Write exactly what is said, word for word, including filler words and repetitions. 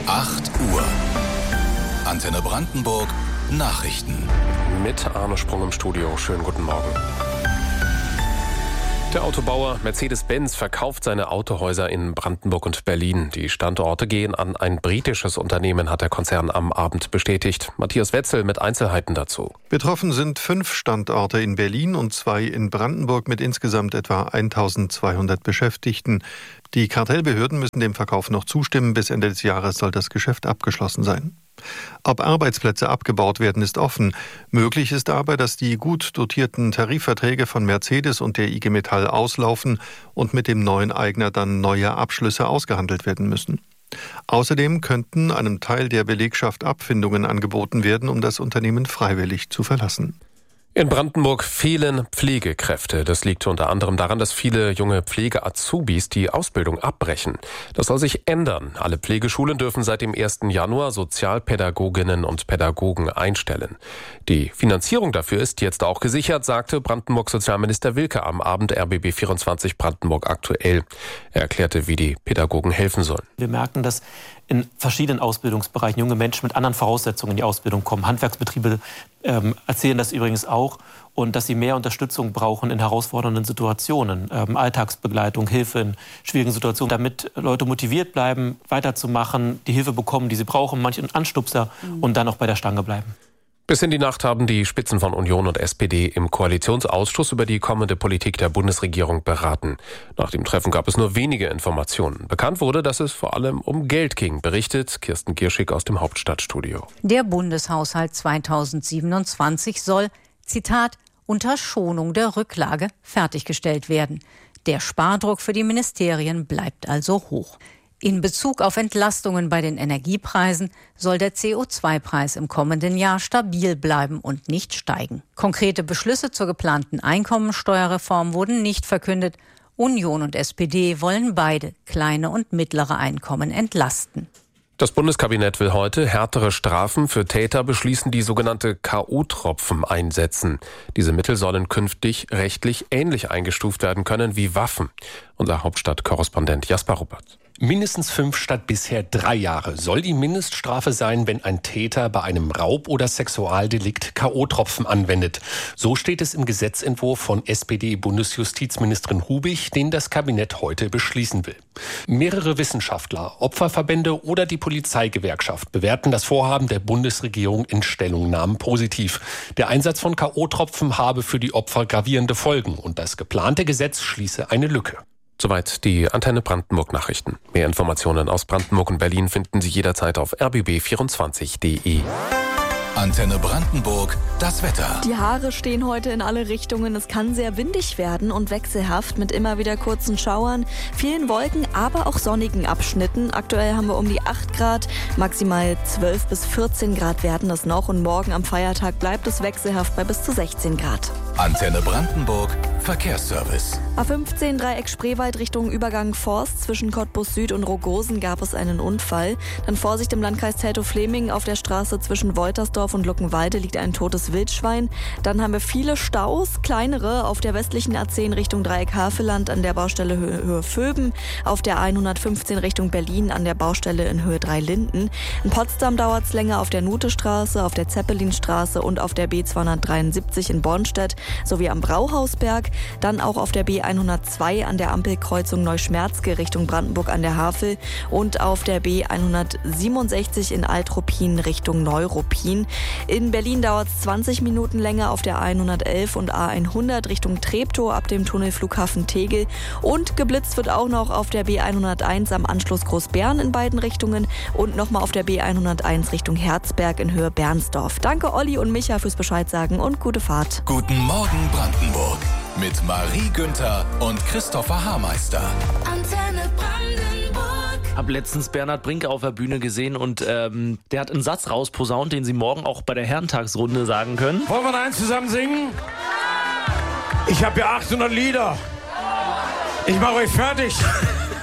acht Uhr. Antenne Brandenburg Nachrichten. Mit Arne Sprung im Studio. Schönen guten Morgen. Der Autobauer Mercedes-Benz verkauft seine Autohäuser in Brandenburg und Berlin. Die Standorte gehen an ein britisches Unternehmen, hat der Konzern am Abend bestätigt. Matthias Wetzel mit Einzelheiten dazu. Betroffen sind fünf Standorte in Berlin und zwei in Brandenburg mit insgesamt etwa eintausendzweihundert Beschäftigten. Die Kartellbehörden müssen dem Verkauf noch zustimmen. Bis Ende des Jahres soll das Geschäft abgeschlossen sein. Ob Arbeitsplätze abgebaut werden, ist offen. Möglich ist aber, dass die gut dotierten Tarifverträge von Mercedes und der I G Metall auslaufen und mit dem neuen Eigner dann neue Abschlüsse ausgehandelt werden müssen. Außerdem könnten einem Teil der Belegschaft Abfindungen angeboten werden, um das Unternehmen freiwillig zu verlassen. In Brandenburg fehlen Pflegekräfte. Das liegt unter anderem daran, dass viele junge Pflege-Azubis die Ausbildung abbrechen. Das soll sich ändern. Alle Pflegeschulen dürfen seit dem ersten Januar Sozialpädagoginnen und Pädagogen einstellen. Die Finanzierung dafür ist jetzt auch gesichert, sagte Brandenburg-Sozialminister Wilke am Abend R B B vierundzwanzig Brandenburg aktuell. Er erklärte, wie die Pädagogen helfen sollen. Wir merken, dass in verschiedenen Ausbildungsbereichen junge Menschen mit anderen Voraussetzungen in die Ausbildung kommen. Handwerksbetriebe ähm, erzählen das übrigens auch. Und dass sie mehr Unterstützung brauchen in herausfordernden Situationen. Ähm, Alltagsbegleitung, Hilfe in schwierigen Situationen. Damit Leute motiviert bleiben, weiterzumachen, die Hilfe bekommen, die sie brauchen, manche Anstupser mhm. und dann auch bei der Stange bleiben. Bis in die Nacht haben die Spitzen von Union und S P D im Koalitionsausschuss über die kommende Politik der Bundesregierung beraten. Nach dem Treffen gab es nur wenige Informationen. Bekannt wurde, dass es vor allem um Geld ging, berichtet Kirsten Gierschig aus dem Hauptstadtstudio. Der Bundeshaushalt zweitausendsiebenundzwanzig soll, Zitat, unter Schonung der Rücklage fertiggestellt werden. Der Spardruck für die Ministerien bleibt also hoch. In Bezug auf Entlastungen bei den Energiepreisen soll der C O zwei Preis im kommenden Jahr stabil bleiben und nicht steigen. Konkrete Beschlüsse zur geplanten Einkommensteuerreform wurden nicht verkündet. Union und S P D wollen beide kleine und mittlere Einkommen entlasten. Das Bundeskabinett will heute härtere Strafen für Täter beschließen, die sogenannte K O-Tropfen einsetzen. Diese Mittel sollen künftig rechtlich ähnlich eingestuft werden können wie Waffen. Unser Hauptstadtkorrespondent Jasper Ruppert. Mindestens fünf statt bisher drei Jahre soll die Mindeststrafe sein, wenn ein Täter bei einem Raub- oder Sexualdelikt K O-Tropfen anwendet. So steht es im Gesetzentwurf von S P D-Bundesjustizministerin Hubig, den das Kabinett heute beschließen will. Mehrere Wissenschaftler, Opferverbände oder die Polizeigewerkschaft bewerten das Vorhaben der Bundesregierung in Stellungnahmen positiv. Der Einsatz von K O-Tropfen habe für die Opfer gravierende Folgen und das geplante Gesetz schließe eine Lücke. Soweit die Antenne Brandenburg Nachrichten. Mehr Informationen aus Brandenburg und Berlin finden Sie jederzeit auf r b b vierundzwanzig punkt d e. Antenne Brandenburg, das Wetter. Die Haare stehen heute in alle Richtungen. Es kann sehr windig werden und wechselhaft mit immer wieder kurzen Schauern, vielen Wolken, aber auch sonnigen Abschnitten. Aktuell haben wir um die acht Grad, maximal zwölf bis vierzehn Grad werden es noch und morgen am Feiertag bleibt es wechselhaft bei bis zu sechzehn Grad. Antenne Brandenburg, Verkehrsservice. A fünfzehn Dreieck Spreewald Richtung Übergang Forst. Zwischen Cottbus Süd und Rogosen gab es einen Unfall. Dann Vorsicht im Landkreis Teltow-Fläming. Auf der Straße zwischen Woltersdorf und Luckenwalde liegt ein totes Wildschwein. Dann haben wir viele Staus, kleinere auf der westlichen A zehn Richtung Dreieck Havelland an der Baustelle Höhe, Höhe Vöben. Auf der hundertfünfzehn Richtung Berlin an der Baustelle in Höhe drei Linden. In Potsdam dauert es länger auf der Nutestraße, auf der Zeppelinstraße und auf der B zweihundertdreiundsiebzig in Bornstedt sowie am Brauhausberg. Dann auch auf der B hundertzwei an der Ampelkreuzung Neuschmerzke Richtung Brandenburg an der Havel und auf der B hundertsiebenundsechzig in Altruppin Richtung Neuruppin. In Berlin dauert es zwanzig Minuten länger auf der A hundertelf und A hundert Richtung Treptow ab dem Tunnel Flughafen Tegel. Und geblitzt wird auch noch auf der B hunderteins am Anschluss Großbären in beiden Richtungen und nochmal auf der B hunderteins Richtung Herzberg in Höhe Bernsdorf. Danke Olli und Micha fürs Bescheid sagen und gute Fahrt. Guten Morgen Brandenburg mit Marie Günther und Christopher Haarmeister. Antenne Brandenburg. Hab letztens Bernhard Brink auf der Bühne gesehen und ähm, der hat einen Satz rausposaunt, den Sie morgen auch bei der Herrentagsrunde sagen können. Wollen wir da eins zusammen singen? Ich habe ja achthundert Lieder. Ich mache euch fertig.